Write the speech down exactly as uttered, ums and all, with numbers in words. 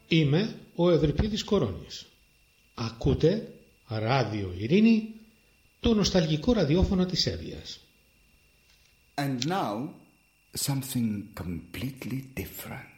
Είμαι ο Ευρυπίδης Κορώνης. Ακούτε Ράδιο Ειρήνη, το νοσταλγικό ραδιόφωνο της Εύβοιας. And now, something completely different.